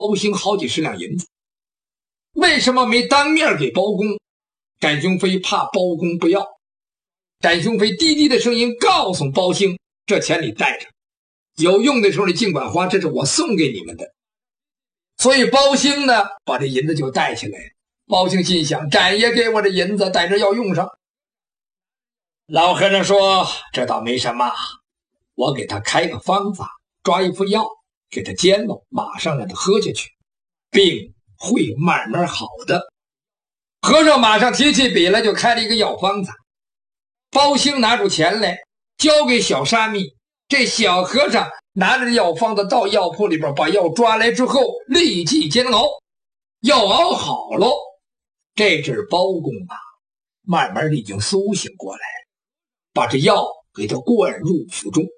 包兴好几十两银子。为什么没当面给包公？展雄飞怕包公不要。展雄飞低低的声音告诉包兴，这钱你带着，有用的时候你尽管花，这是我送给你们的。所以包兴呢，把这银子就带起来了。包兴心想，展爷给我这银子，带着要用上。老和尚说，这倒没什么，我给他开个方子，抓一副药给他煎了，马上让他喝下去，病会慢慢好的。和尚马上提起笔来，就开了一个药方子。包兴拿出钱来交给小沙弥，这小和尚拿着药方子到药铺里边，把药抓来之后立即煎熬，药熬好了。这阵包公啊，慢慢的已经苏醒过来，把这药给他灌入腹中。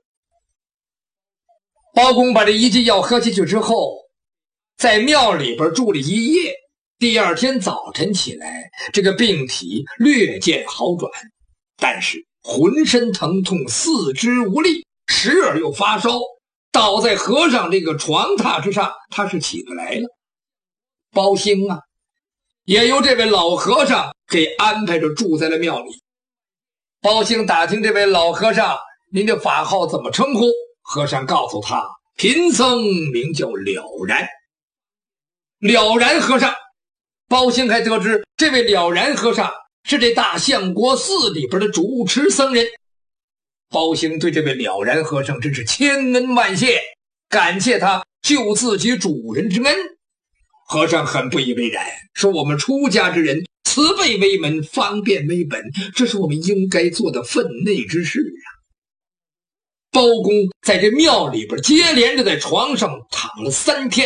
包公把这一剂药喝下去之后，在庙里边住了一夜。第二天早晨起来，这个病体略见好转，但是浑身疼痛，四肢无力，时而又发烧，倒在和尚这个床榻之上，他是起不来了。包兴啊，也由这位老和尚给安排着住在了庙里。包兴打听这位老和尚，您的法号怎么称呼？和尚告诉他，贫僧名叫了然。了然和尚。包兴还得知，这位了然和尚是这大相国寺里边的主持僧人。包兴对这位了然和尚真是千恩万谢，感谢他救自己主人之恩。和尚很不以为然，说我们出家之人，慈悲为门，方便为本，这是我们应该做的分内之事啊。包公在这庙里边接连着在床上躺了3天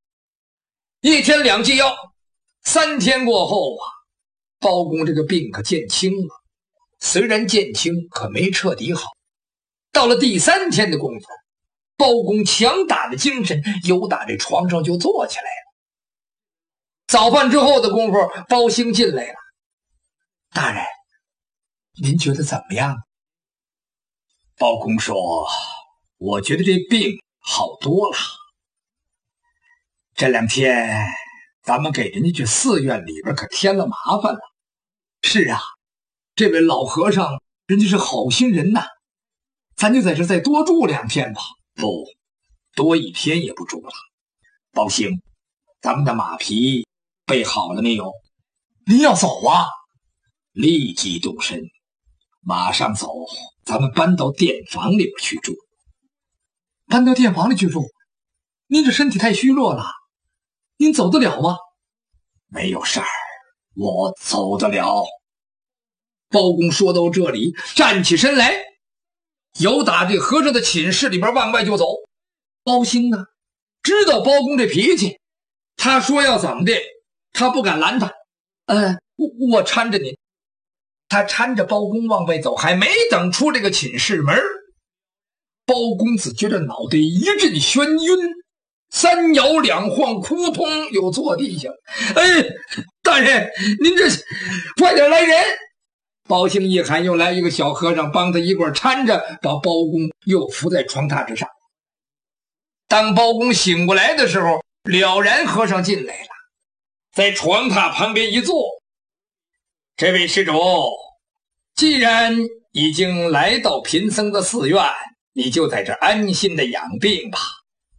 ，1天2剂药，3天过后啊，包公这个病可见轻了。虽然见轻，可没彻底好。到了第3天的功夫，包公强打的精神，由打这床上就坐起来了。早饭之后的功夫，包兴进来了。大人，您觉得怎么样？包公说，我觉得这病好多了。这2天咱们给人家这寺院里边可添了麻烦了。是啊，这位老和尚人家是好心人呐，咱就在这再多住2天吧。不，多1天也不住了。包兴，咱们的马匹备好了没有？您要走啊？立即动身，马上走，咱们搬到店房里边去住。搬到店房里去住？您这身体太虚弱了，您走得了吗？没有事儿，我走得了。包公说到这里，站起身来，由打这和尚的寝室里边往外就走。包兴呢，知道包公这脾气，他说要怎么的，他不敢拦他。我搀着您。他搀着包公往外走，还没等出这个寝室门，包公只觉得脑袋一阵眩晕，3摇2晃，扑通又坐地下。大人，您这快点来人！包兴一喊，又来一个小和尚帮他一块搀着，把包公又扶在床榻之上。当包公醒过来的时候，了然和尚进来了，在床榻旁边一坐。这位施主，既然已经来到贫僧的寺院，你就在这安心的养病吧。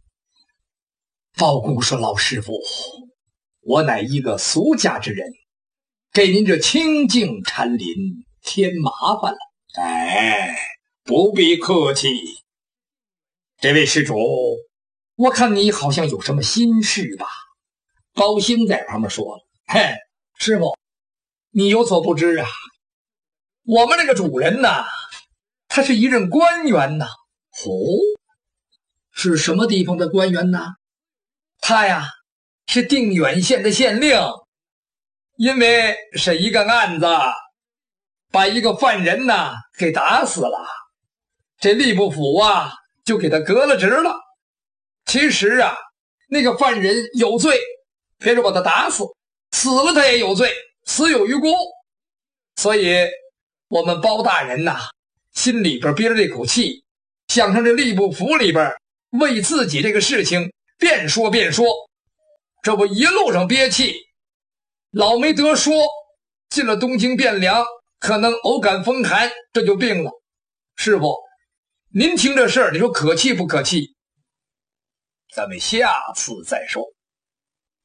包公说，老师傅，我乃一个俗家之人，给您这清净禅林添麻烦了。不必客气。这位施主，我看你好像有什么心事吧？包兴在旁边说，师傅，你有所不知啊，我们这个主人呐，他是一任官员呐。是什么地方的官员呢？他呀，是定远县的县令，因为是一个案子，把一个犯人呐给打死了，这吏部府啊就给他革了职了。其实啊，那个犯人有罪，别说把他打死，死了他也有罪，死有余辜。所以我们包大人呐，心里边憋着这口气，想上这吏部府里边为自己这个事情辩说辩说。 这不一路上憋气，老没得说，进了东京汴梁，可能偶感风寒，这就病了。师傅，您听这事儿，你说可气不可气？ 咱们下次再说。